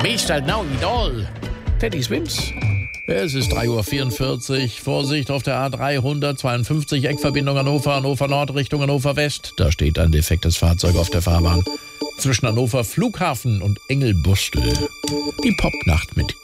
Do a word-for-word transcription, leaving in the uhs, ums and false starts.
Mister No Idol. Teddy Swims. Es ist drei Uhr vierundvierzig. Vorsicht auf der A dreihundertzweiundfünfzig, Eckverbindung Hannover, Hannover Nord Richtung Hannover West. Da steht ein defektes Fahrzeug auf der Fahrbahn. Zwischen Hannover Flughafen und Engelbustel. Die Popnacht mit